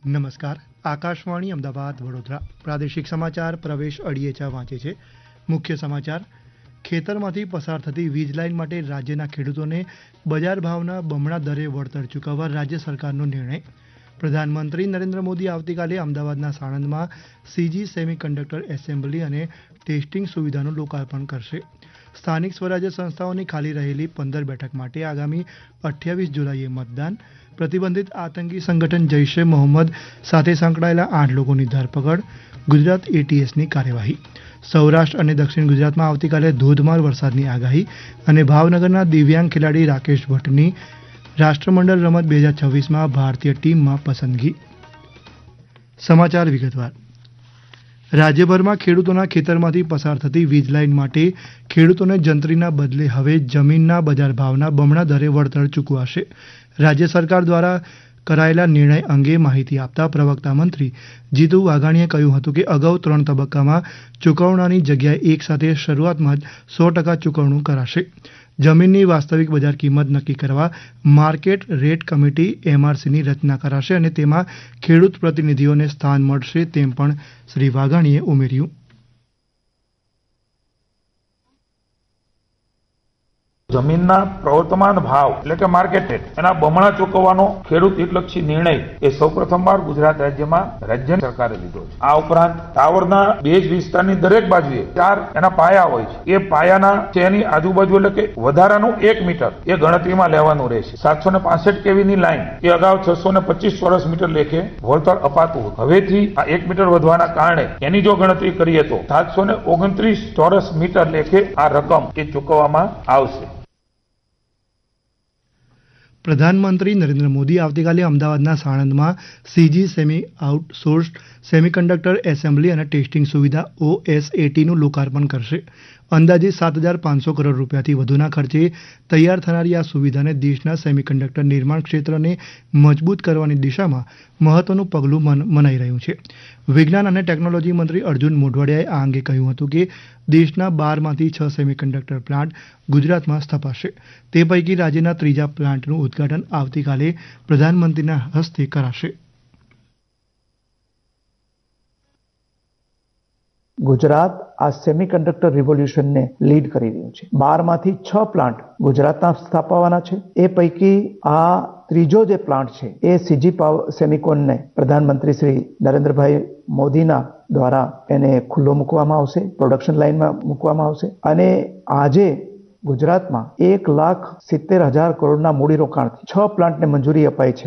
નમસ્કાર. આકાશવાણી અમદાવાદ વડોદરા પ્રાદેશિક સમાચાર પ્રવેશ અડિયેચા વાંચે છે. મુખ્ય સમાચાર: ખેતરમાંથી પસાર થતી વીજ લાઇન માટે રાજ્યના ખેડૂતોને બજાર ભાવના બમણા દરે વળતર ચૂકવવા રાજ્ય સરકારનો નિર્ણય. પ્રધાનમંત્રી નરેન્દ્ર મોદી આવતીકાલે અમદાવાદના સાણંદમાં સીજી સેમિકન્ડક્ટર એસેમ્બલી અને ટેસ્ટિંગ સુવિધાનું લોકાર્પણ કરશે. સ્થાનિક સ્વરાજ્ય સંસ્થાઓની ખાલી રહેલી 15 બેઠક માટે આગામી 28 જુલાઈએ મતદાન. પ્રતિબંધિત આતંકી સંગઠન જૈશ એ મોહમ્મદ સાથે સંકળાયેલા 8 લોકોની ધરપકડ. ગુજરાત એટીએસની કાર્યવાહી. સૌરાષ્ટ્ર અને દક્ષિણ ગુજરાતમાં આવતીકાલે ધોધમાર વરસાદની આગાહી અને ભાવનગરના દિવ્યાંગ ખેલાડી રાકેશ ભટ્ટની રાષ્ટ્રમંડળ રમત 2026માં ભારતીય ટીમમાં પસંદગી. સમાચાર વિગતવાર. રાજ્યભરમાં ખેડૂતોના ખેતરમાંથી પસાર થતી વીજ લાઇન માટે ખેડૂતોને જંત્રીના બદલે હવે જમીનના બજાર ભાવના બમણા દરે વળતર ચૂકવાશે. રાજ્ય સરકાર દ્વારા કરાયેલા નિર્ણય અંગે માહિતી આપતા પ્રવક્તા મંત્રી જીતુ વાઘાણીએ કહ્યું હતું કે અગાઉ 3 તબક્કામાં ચૂકવણાની જગ્યાએ એક સાથે શરૂઆતમાં જ 100% ચૂકવણું કરાશે. જમીનની વાસ્તવિક બજાર કિંમત નક્કી કરવા માર્કેટ રેટ કમિટી એમઆરસીની રચના કરાશે અને તેમાં ખેડૂત પ્રતિનિધિઓને સ્થાન મળશે તેમ પણ શ્રી વાઘાણીએ ઉમેર્યું. જમીનના પ્રવર્તમાન ભાવ એટલે કે માર્કેટ રેટ એના બમણા ચૂકવવાનો ખેડૂત હિતલક્ષી નિર્ણય એ સૌપ્રથમવાર ગુજરાત રાજ્યમાં રાજ્ય સરકારે લીધો છે. આ ઉપરાંત ટાવરના બેઝ વિસ્તારની દરેક બાજુએ 4 એના પાયા હોય છે. એ પાયાના તેની આજુબાજુ એટલે કે વધારાનું 1 મીટર એ ગણતરીમાં લેવાનું રહેશે. 765 કેવીની લાઈન એ અગાઉ 625 ચોરસ મીટર લેખે વળતર અપાતું હતું. હવેથી આ 1 મીટર વધવાના કારણે એની જો ગણતરી કરીએ તો 729 ચોરસ મીટર લેખે આ રકમ એ ચૂકવવામાં આવશે. પ્રધાનમંત્રી નરેન્દ્ર મોદી આવતીકાલે અમદાવાદના સાણંદમાં CG semi outsourced semiconductor assembly અને ટેસ્ટિંગ સુવિધા OSATનું લોકાર્પણ કરશે. અંદાજે 7,500 કરોડ રૂપિયાથી વધુના ખર્ચે તૈયાર થનારી આ સુવિધાને દેશના સેમિકન્ડક્ટર નિર્માણ ક્ષેત્રને મજબૂત કરવાની દિશામાં મહત્વનું પગલું મનાઈ રહ્યું છે. વિજ્ઞાન અને ટેકનોલોજી મંત્રી અર્જુન મોઢવાડિયાએ આ અંગે કહ્યું હતું કે દેશના 12માંથી 6 સેમિકન્ડક્ટર પ્લાન્ટ ગુજરાતમાં સ્થપાશે. તે પૈકી રાજ્યના 3જા પ્લાન્ટનું ઉદ્ઘાટન આવતીકાલે પ્રધાનમંત્રીના હસ્તે કરાશે. ગુજરાત આ સેમિકન્ડક્ટર રિવોલ્યુશનને લીડ કરી રહ્યું છે. 12માંથી 6 પ્લાન્ટ ગુજરાતમાં સ્થાપવાના છે. એ પૈકી આ ત્રીજો જે પ્લાન્ટ છે એ સીજી સેમિકોનને પ્રધાનમંત્રી શ્રી નરેન્દ્રભાઈ મોદીના દ્વારા એને ખુલ્લો મૂકવામાં આવશે, પ્રોડક્શન લાઇનમાં મૂકવામાં આવશે અને આજે ગુજરાતમાં 1,70,000 કરોડના મૂડીરોકાણથી 6 પ્લાન્ટને મંજૂરી અપાઈ છે.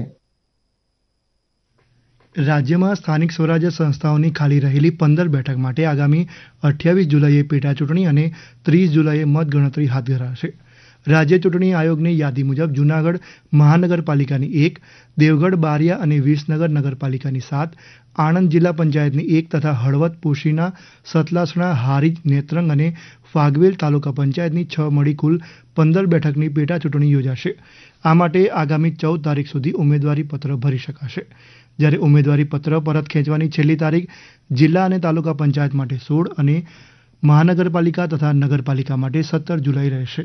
રાજ્યમાં સ્થાનિક સ્વરાજ્ય સંસ્થાઓની ખાલી રહેલી 15 બેઠક માટે આગામી 28 જુલાઈએ પેટા ચૂંટણી અને 30 જુલાઈએ મતગણતરી હાથ ધરાશે. રાજ્ય ચૂંટણી આયોગની યાદી મુજબ જૂનાગઢ મહાનગરપાલિકાની 1, દેવગઢ બારિયા અને વિસનગર નગરપાલિકાની 7, આણંદ જિલ્લા પંચાયતની 1 તથા હળવદ પોશીના, સતલાસણા, હારીજ, નેત્રંગ અને ફાગવેલ તાલુકા પંચાયતની 6 મળી કુલ 15 બેઠકની પેટા ચૂંટણી યોજાશે. આ માટે આગામી 14 તારીખ સુધી ઉમેદવારી પત્ર ભરી શકાશે. જ્યારે ઉમેદવારી પત્ર પરત ખેંચવાની છેલ્લી તારીખ જિલ્લા અને તાલુકા પંચાયત માટે 16 અને મહાનગરપાલિકા તથા નગરપાલિકા માટે 17 જુલાઈ રહેશે.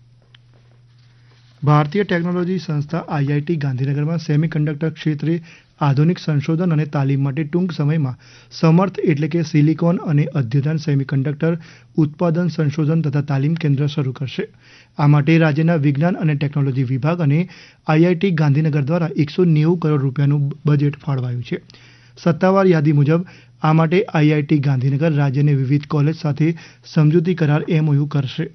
ભારતીય ટેકનોલોજી સંસ્થા IIT ગાંધીનગરમાં સેમિકન્ડક્ટર ક્ષેત્રે આધુનિક સંશોધન અને તાલીમ માટે ટૂંક સમયમાં સમર્થ એટલે કે સિલિકોન અને અદ્યતન સેમિકન્ડક્ટર ઉત્પાદન સંશોધન તથા તાલીમ કેન્દ્ર શરૂ કરશે. આ માટે રાજ્યના વિજ્ઞાન અને ટેકનોલોજી વિભાગ અને IIT ગાંધીનગર દ્વારા 190 કરોડ રૂપિયાનું બજેટ ફાળવાયું છે. સત્તાવાર યાદી મુજબ આ માટે IIT ગાંધીનગર રાજ્યની વિવિધ કોલેજ સાથે સમજૂતી કરાર MOU કરશે.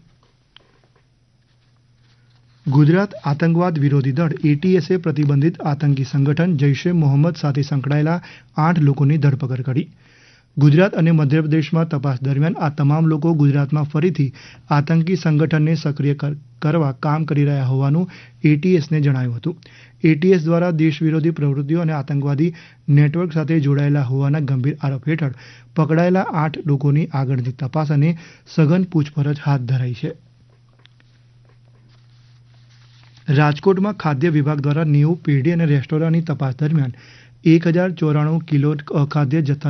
ગુજરાત આતંકવાદ વિરોધી દળ ATSએ પ્રતિબંધિત આતંકી સંગઠન જૈશ એ મોહમ્મદ સાથે સંકળાયેલા 8 લોકોની ધરપકડ કરી. ગુજરાત અને મધ્યપ્રદેશમાં તપાસ દરમિયાન આ તમામ લોકો ગુજરાતમાં ફરીથી આતંકી સંગઠનને સક્રિય કરવા કામ કરી રહ્યા હોવાનું ATSને જણાવ્યું હતું. ATS દ્વારા દેશ વિરોધી પ્રવૃત્તિઓ અને આતંકવાદી નેટવર્ક સાથે જોડાયેલા હોવાના ગંભીર આરોપ હેઠળ પકડાયેલા 8 લોકોની આગળની તપાસ અને સઘન પૂછપરછ હાથ ધરાઈ છે. રાજકોટમાં ખાદ્ય વિભાગ દ્વારા 90 પેઢી અને રેસ્ટોરાંની તપાસ દરમિયાન 1,094 કિલો અખાદ્ય જથ્થા